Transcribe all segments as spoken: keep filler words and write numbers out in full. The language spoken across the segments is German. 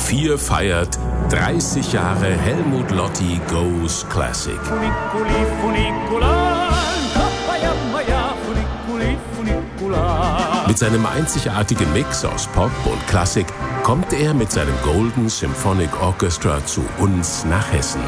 vier feiert dreißig Jahre Helmut Lotti Goes Classic. Funiculi, funicula, kapayamaya, funiculi, funicula. Mit seinem einzigartigen Mix aus Pop und Klassik kommt er mit seinem Golden Symphonic Orchestra zu uns nach Hessen.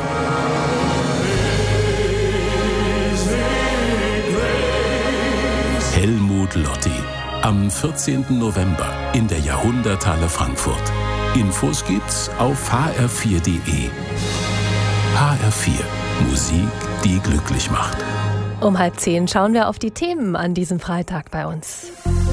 Helmut Lotti. Am vierzehnten November in der Jahrhunderthalle Frankfurt. Infos gibt's auf h r vier punkt d e. H R vier. Musik, die glücklich macht. Um halb zehn schauen wir auf die Themen an diesem Freitag bei uns.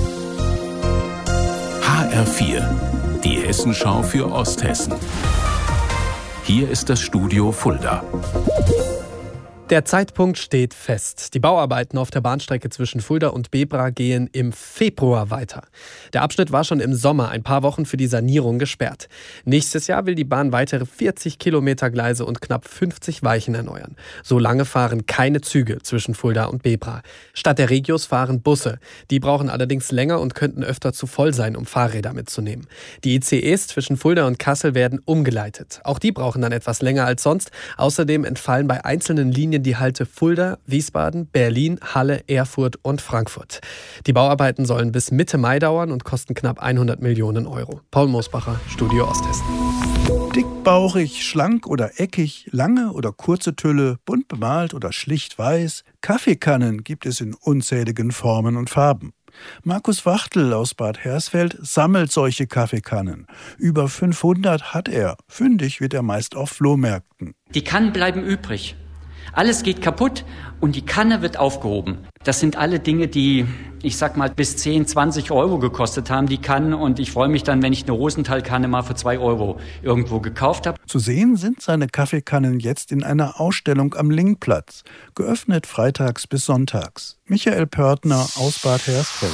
H R vier. Die Hessenschau für Osthessen. Hier ist das Studio Fulda. Der Zeitpunkt steht fest. Die Bauarbeiten auf der Bahnstrecke zwischen Fulda und Bebra gehen im Februar weiter. Der Abschnitt war schon im Sommer ein paar Wochen für die Sanierung gesperrt. Nächstes Jahr will die Bahn weitere vierzig Kilometer Gleise und knapp fünfzig Weichen erneuern. So lange fahren keine Züge zwischen Fulda und Bebra. Statt der Regios fahren Busse. Die brauchen allerdings länger und könnten öfter zu voll sein, um Fahrräder mitzunehmen. Die I C Es zwischen Fulda und Kassel werden umgeleitet. Auch die brauchen dann etwas länger als sonst. Außerdem entfallen bei einzelnen Linien die Halte Fulda, Wiesbaden, Berlin, Halle, Erfurt und Frankfurt. Die Bauarbeiten sollen bis Mitte Mai dauern und kosten knapp hundert Millionen Euro. Paul Mosbacher, Studio Osthessen. Dickbauchig, schlank oder eckig, lange oder kurze Tülle, bunt bemalt oder schlicht weiß. Kaffeekannen gibt es in unzähligen Formen und Farben. Markus Wachtel aus Bad Hersfeld sammelt solche Kaffeekannen. Über fünfhundert hat er. Fündig wird er meist auf Flohmärkten. Die Kannen bleiben übrig. Alles geht kaputt und die Kanne wird aufgehoben. Das sind alle Dinge, die, ich sag mal, bis zehn, zwanzig Euro gekostet haben, die Kannen. Und ich freue mich dann, wenn ich eine Rosenthal-Kanne mal für zwei Euro irgendwo gekauft habe. Zu sehen sind seine Kaffeekannen jetzt in einer Ausstellung am Linkplatz. Geöffnet freitags bis sonntags. Michael Pörtner aus Bad Hersfeld.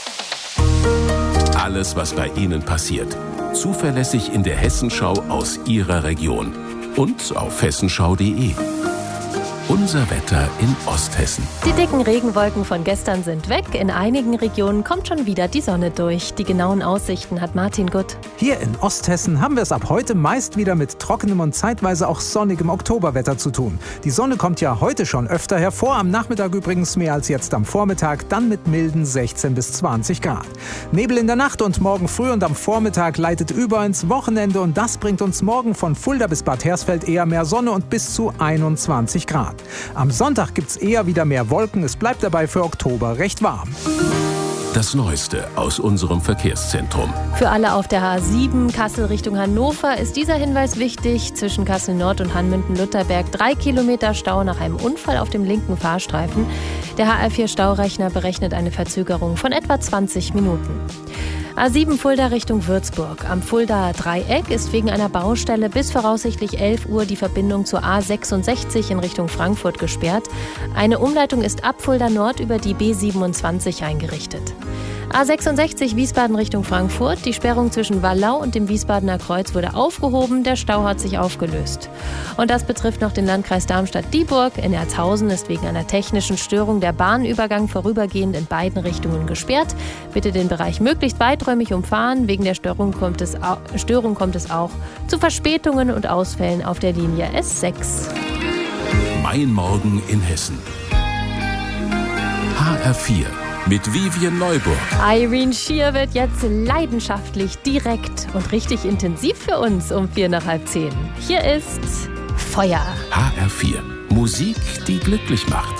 Alles, was bei Ihnen passiert. Zuverlässig in der Hessenschau aus Ihrer Region. Und auf hessenschau punkt d e. Unser Wetter in Osthessen. Die dicken Regenwolken von gestern sind weg. In einigen Regionen kommt schon wieder die Sonne durch. Die genauen Aussichten hat Martin Gutt. Hier in Osthessen haben wir es ab heute meist wieder mit trockenem und zeitweise auch sonnigem Oktoberwetter zu tun. Die Sonne kommt ja heute schon öfter hervor, am Nachmittag übrigens mehr als jetzt am Vormittag, dann mit milden sechzehn bis zwanzig Grad. Nebel in der Nacht und morgen früh und am Vormittag leitet über ins Wochenende und das bringt uns morgen von Fulda bis Bad Hersfeld eher mehr Sonne und bis zu einundzwanzig Grad. Am Sonntag gibt's eher wieder mehr Wolken, es bleibt dabei für Oktober recht warm. Das Neueste aus unserem Verkehrszentrum. Für alle auf der H sieben Kassel Richtung Hannover ist dieser Hinweis wichtig. Zwischen Kassel Nord und Hanmünden-Lutherberg drei Kilometer Stau nach einem Unfall auf dem linken Fahrstreifen. Der H R vier Staurechner berechnet eine Verzögerung von etwa zwanzig Minuten. A sieben Fulda Richtung Würzburg. Am Fuldaer Dreieck ist wegen einer Baustelle bis voraussichtlich elf Uhr die Verbindung zur A sechsundsechzig in Richtung Frankfurt gesperrt. Eine Umleitung ist ab Fulda Nord über die B siebenundzwanzig eingerichtet. A sechsundsechzig Wiesbaden Richtung Frankfurt. Die Sperrung zwischen Wallau und dem Wiesbadener Kreuz wurde aufgehoben. Der Stau hat sich aufgelöst. Und das betrifft noch den Landkreis Darmstadt-Dieburg. In Erzhausen ist wegen einer technischen Störung der Bahnübergang vorübergehend in beiden Richtungen gesperrt. Bitte den Bereich möglichst weiträumig umfahren. Wegen der Störung kommt es, au- Störung kommt es auch zu Verspätungen und Ausfällen auf der Linie S sechs. Mein Morgen in Hessen. H R vier. Mit Vivian Neuburg. Irene Shear wird jetzt leidenschaftlich, direkt und richtig intensiv für uns um vier nach halb zehn. Hier ist Feuer. H R vier. Musik, die glücklich macht.